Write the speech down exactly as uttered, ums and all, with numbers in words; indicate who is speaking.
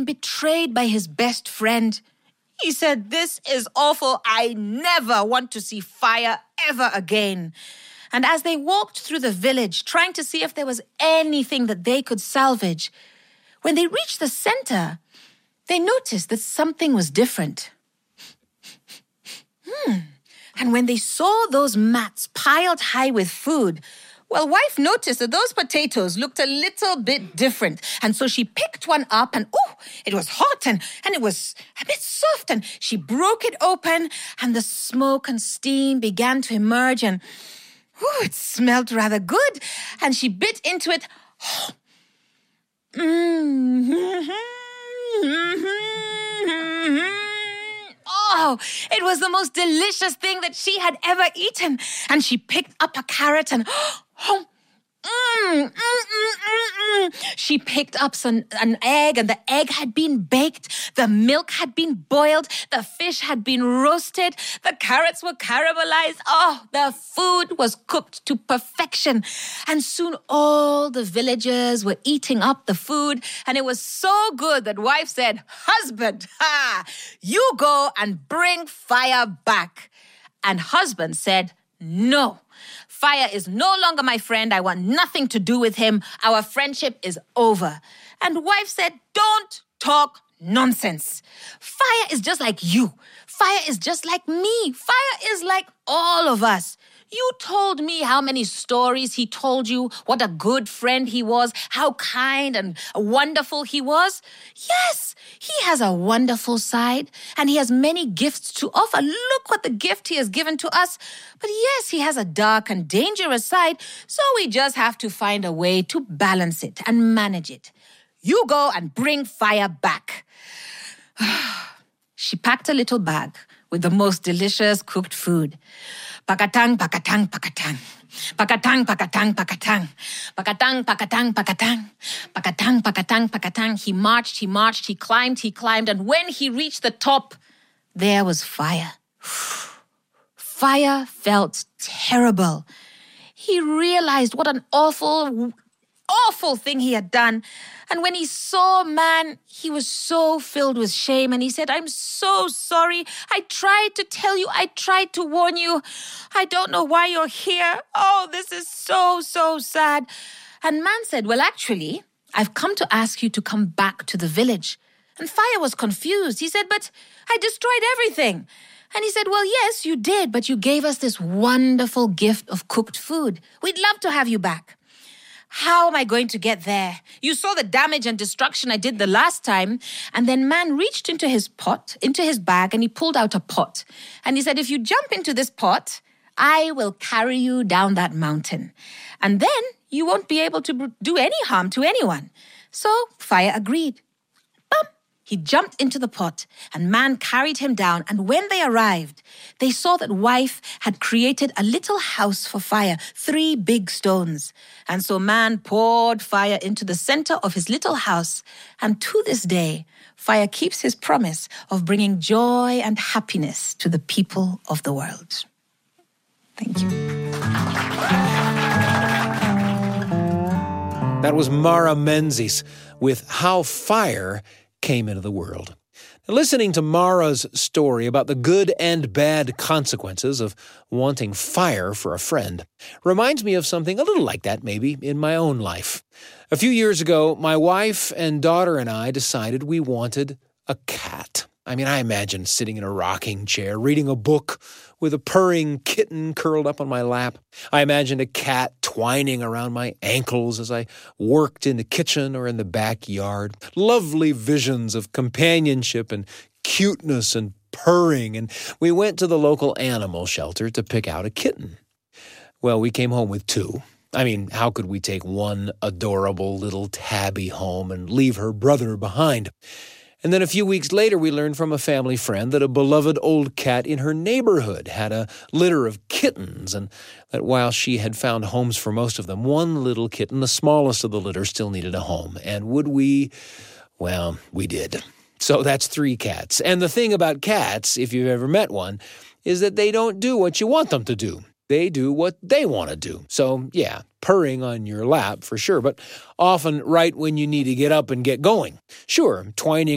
Speaker 1: betrayed by his best friend. He said, "This is awful. I never want to see fire ever again." And as they walked through the village, trying to see if there was anything that they could salvage, when they reached the center, they noticed that something was different. Hmm. And when they saw those mats piled high with food, well, wife noticed that those potatoes looked a little bit different. And so she picked one up and, oh, it was hot and, and it was a bit soft. And she broke it open and the smoke and steam began to emerge and, oh, it smelled rather good. And she bit into it. Oh, mm-hmm, mm-hmm. Oh, it was the most delicious thing that she had ever eaten. And she picked up a carrot and, oh, mm, mm, mm, mm, mm. She picked up some, an egg, and the egg had been baked. The milk had been boiled. The fish had been roasted. The carrots were caramelized. Oh, the food was cooked to perfection. And soon all the villagers were eating up the food. And it was so good that wife said, "Husband, ha, you go and bring fire back." And husband said, "No. Fire is no longer my friend. I want nothing to do with him. Our friendship is over." And wife said, "Don't talk nonsense. Fire is just like you. Fire is just like me. Fire is like all of us. You told me how many stories he told you, what a good friend he was, how kind and wonderful he was. Yes, he has a wonderful side, and he has many gifts to offer. Look what the gift he has given to us. But yes, he has a dark and dangerous side, so we just have to find a way to balance it and manage it. You go and bring fire back." She packed a little bag with the most delicious cooked food. Pakatang, pakatang, pakatang. Pakatang, pakatang, pakatang. Pakatang, pakatang, pakatang. Pakatang, pakatang, pakatang. He marched, he marched, he climbed, he climbed. And when he reached the top, there was fire. Fire felt terrible. He realized what an awful, awful thing he had done. And when he saw man, he was so filled with shame. And he said, "I'm so sorry. I tried to tell you. I tried to warn you. I don't know why you're here. Oh, this is so, so sad." And man said, "Well, actually, I've come to ask you to come back to the village." And Fire was confused. He said, "But I destroyed everything." And he said, "Well, yes, you did, but you gave us this wonderful gift of cooked food. We'd love to have you back." "How am I going to get there? You saw the damage and destruction I did the last time." And then man reached into his pot, into his bag, and he pulled out a pot. And he said, "If you jump into this pot, I will carry you down that mountain. And then you won't be able to do any harm to anyone." So Fire agreed. Bum! He jumped into the pot, and man carried him down. And when they arrived, they saw that wife had created a little house for Fire, three big stones. And so man poured fire into the center of his little house. And to this day, Fire keeps his promise of bringing joy and happiness to the people of the world. Thank you.
Speaker 2: That was Mara Menzies with How Fire Came into the World. Now, listening to Mara's story about the good and bad consequences of wanting fire for a friend reminds me of something a little like that, maybe, in my own life. A few years ago, my wife and daughter and I decided we wanted a cat. I mean, I imagine sitting in a rocking chair, reading a book with a purring kitten curled up on my lap. I imagined a cat twining around my ankles as I worked in the kitchen or in the backyard. Lovely visions of companionship and cuteness and purring, and we went to the local animal shelter to pick out a kitten. Well, we came home with two. I mean, how could we take one adorable little tabby home and leave her brother behind? And then a few weeks later, we learned from a family friend that a beloved old cat in her neighborhood had a litter of kittens, and that while she had found homes for most of them, one little kitten, the smallest of the litter, still needed a home. And would we? Well, we did. So that's three cats. And the thing about cats, if you've ever met one, is that they don't do what you want them to do. They do what they want to do. So, yeah, purring on your lap for sure, but often right when you need to get up and get going. Sure, twining